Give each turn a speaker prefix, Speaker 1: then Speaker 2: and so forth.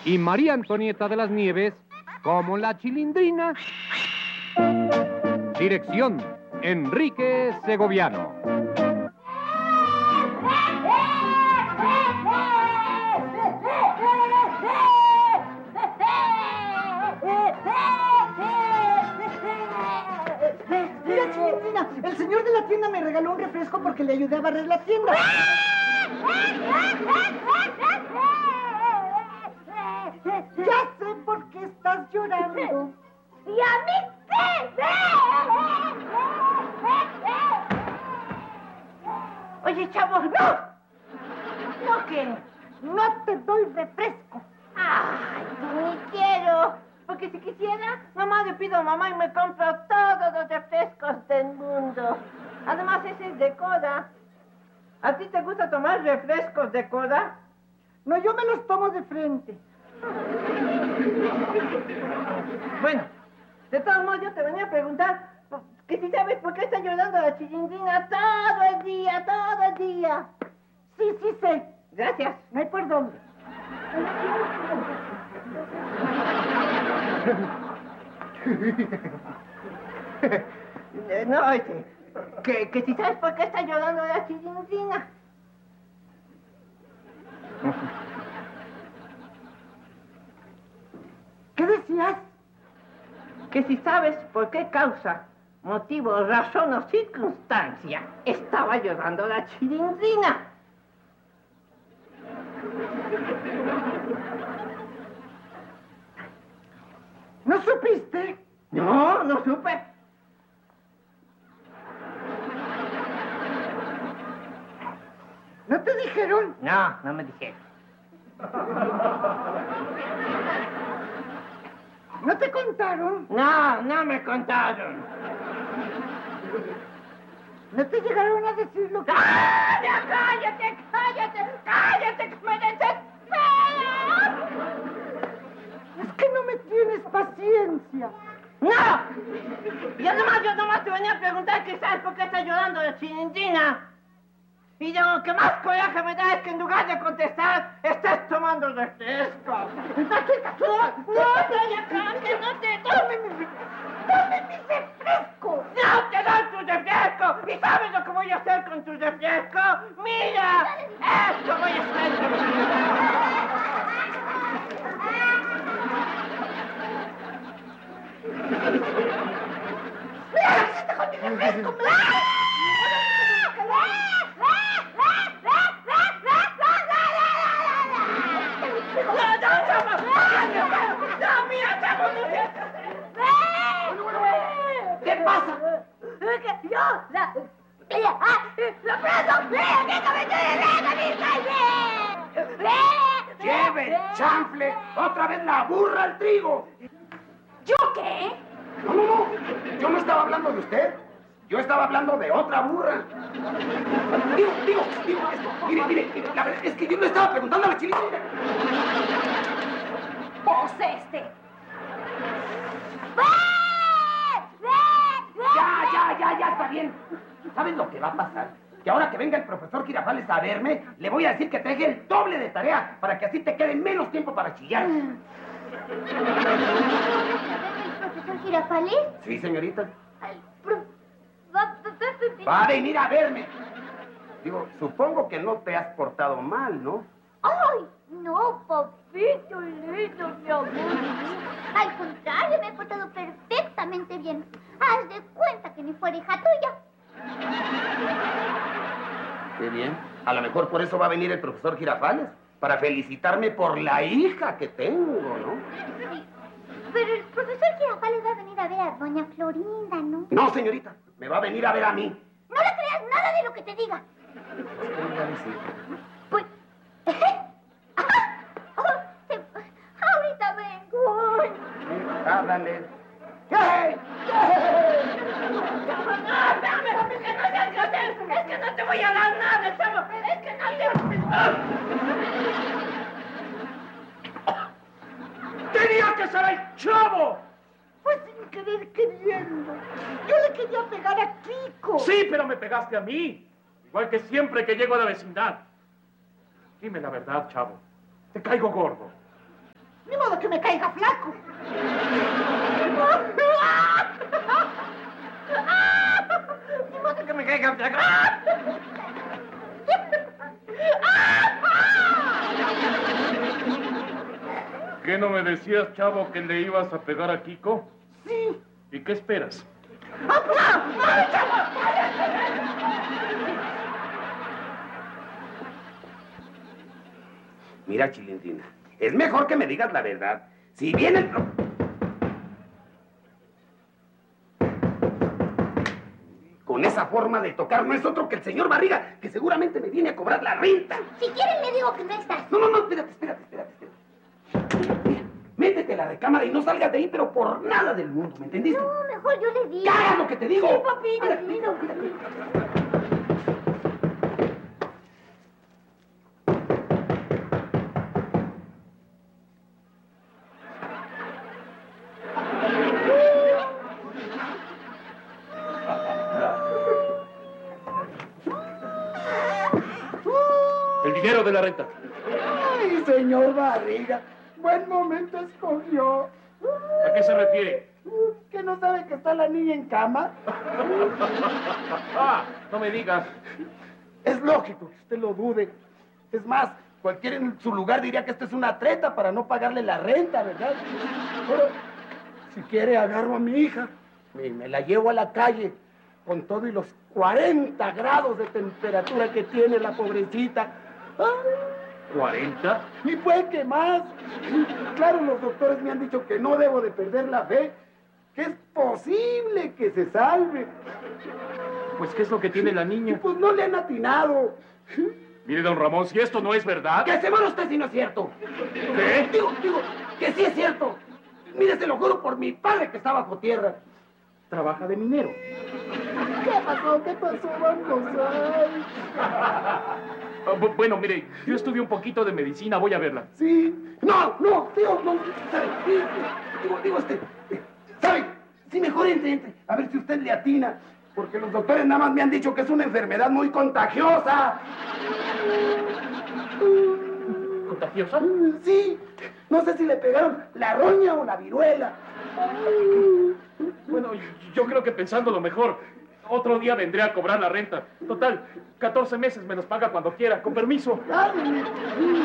Speaker 1: y María Antonieta de las Nieves como la Chilindrina. Dirección: Enrique Segoviano.
Speaker 2: Mira, Chilindrina, el señor de la tienda me regaló un refresco porque le ayudé a barrer la tienda. Ya sé por qué estás llorando.
Speaker 3: ¿Y a mí qué?
Speaker 2: Oye, chavo, ¡no! ¿No qué? No te doy refresco.
Speaker 3: Ay, ni quiero. Porque si quisiera, mamá le pido a mamá y me compro todos los refrescos del mundo. Además, ese es de cola. ¿A ti te gusta tomar refrescos de cola?
Speaker 2: No, yo me los tomo de frente.
Speaker 3: Bueno, de todos modos yo te venía a preguntar que si sabes por qué está llorando la Chilindrina todo el día, todo el día.
Speaker 2: Sí, sí sé.
Speaker 3: Gracias.
Speaker 2: No hay por dónde.
Speaker 3: No, que si sabes por qué está llorando la Chilindrina.
Speaker 2: ¿Qué decías?
Speaker 3: Que si sabes por qué causa, motivo, razón o circunstancia estaba llorando la Chilindrina.
Speaker 2: ¿No supiste?
Speaker 3: No, no supe.
Speaker 2: ¿No te dijeron?
Speaker 3: No, no me dijeron.
Speaker 2: ¿No te contaron?
Speaker 3: No, no me contaron.
Speaker 2: ¿No te llegaron a decir lo que...?
Speaker 3: ¡Ah, ya, cállate, cállate, cállate, que me desespero!
Speaker 2: Es que no me tienes paciencia.
Speaker 3: ¡No! Yo nomás te venía a preguntar que sabes por qué está llorando la Chilindrina. Y lo que más coraje me da es que en lugar de contestar, estés tomando refresco. No, ya cállate, no te... ¡Dame mi refresco! ¡No te doy tu refresco! ¿Y sabes lo que voy a hacer con tu refresco? ¡Mira! ¡Esto voy a hacer con tu refresco! ¡Mira lo que hiciste con mi refresco!
Speaker 2: ¿Qué pasa?
Speaker 4: ¡Lleve el chanfle! ¡Otra vez la burra al trigo!
Speaker 3: ¿Yo qué?
Speaker 4: No. Yo no estaba hablando de usted. Yo estaba hablando de otra burra. Digo, mire, la verdad es que yo no estaba preguntando a la Chilindrina.
Speaker 3: Vos este.
Speaker 4: Ya, está bien. ¿Sabes lo que va a pasar? Que ahora que venga el profesor Girafales a verme, le voy a decir que te deje el doble de tarea para que así te quede menos tiempo para chillar.
Speaker 5: ¿El profesor Girafales?
Speaker 4: Sí, señorita.
Speaker 5: Va
Speaker 4: Va a venir a verme. Digo, supongo que no te has portado mal, ¿no?
Speaker 5: ¡Ay! No, papito lindo, mi amor. Al contrario, me he portado perfectamente bien. Haz de cuenta que ni fuera hija tuya.
Speaker 4: Qué bien. A lo mejor por eso va a venir el profesor Girafales, para felicitarme por la hija que tengo, ¿no?
Speaker 5: Sí, pero el profesor Girafales va a venir a ver a doña Florinda, ¿no?
Speaker 4: No, señorita. Me va a venir a ver a mí.
Speaker 5: No le creas nada de lo que te diga. Pues... ahorita vengo.
Speaker 4: Háblale.
Speaker 3: ¡Hey! No, espérame, es que no seas grosero, es que no te voy a dar nada, chavo, es que no te...
Speaker 4: ¡Tenía que ser el chavo!
Speaker 2: Fue sin querer queriendo. Yo le quería pegar a Kiko.
Speaker 6: Sí, pero me pegaste a mí. Igual que siempre que llego a la vecindad. Dime la verdad, chavo. Te caigo gordo.
Speaker 2: modo que me caiga flaco.
Speaker 3: Ni modo que me caiga flaco.
Speaker 6: ¿Qué no me decías, chavo, que le ibas a pegar a Kiko?
Speaker 2: Sí.
Speaker 6: ¿Y qué esperas?
Speaker 4: Mira, Chilindrina, es mejor que me digas la verdad. Si bien el... Con esa forma de tocar no es otro que el señor Barriga, que seguramente me viene a cobrar la renta.
Speaker 5: Si quieres le digo que no estás.
Speaker 4: No, espérate. Mira, métete a la recámara y no salgas de ahí, pero por nada del mundo, ¿me entendiste?
Speaker 5: No, mejor yo le digo.
Speaker 4: ¡Que hagas lo que te digo!
Speaker 5: Sí, papito,
Speaker 4: Mira,
Speaker 5: lindo.
Speaker 6: El dinero de la renta.
Speaker 7: Ay, señor Barriga, buen momento escogió.
Speaker 6: ¿A qué se refiere?
Speaker 7: ¿Que no sabe que está la niña en cama?
Speaker 6: Ah, no me digas.
Speaker 7: Es lógico que usted lo dude. Es más, cualquiera en su lugar diría que esto es una treta para no pagarle la renta, ¿verdad? Pero, si quiere, agarro a mi hija y me la llevo a la calle con todo y los 40 grados de temperatura que tiene la pobrecita. Ay,
Speaker 6: ¿40?
Speaker 7: y puede que más. Claro, los doctores me han dicho que no debo de perder la fe, que es posible que se salve.
Speaker 6: Pues, ¿qué es lo que tiene la
Speaker 7: Y
Speaker 6: niña?
Speaker 7: pues no le han atinado.
Speaker 6: Mire, don Ramón, si esto no es verdad...
Speaker 4: ¡Que se muera usted si no es cierto!
Speaker 6: ¿Qué?
Speaker 4: Digo, que sí es cierto. Mire, se lo juro por mi padre que está bajo tierra. Trabaja de minero.
Speaker 7: ¿Qué pasó? Vamos, ay.
Speaker 6: Bueno, mire, yo estudié un poquito de medicina, voy a verla.
Speaker 7: Sí.
Speaker 4: No, tío, no. ¿Sabe? ¿Sabe? Sí, mejor entre. A ver si usted le atina. Porque los doctores nada más me han dicho que es una enfermedad muy contagiosa.
Speaker 6: ¿Contagiosa?
Speaker 7: Sí. No sé si le pegaron la roña o la viruela.
Speaker 6: Bueno, yo creo que pensándolo mejor, otro día vendré a cobrar la renta. Total, 14 meses me los paga cuando quiera, con permiso.
Speaker 7: Ay,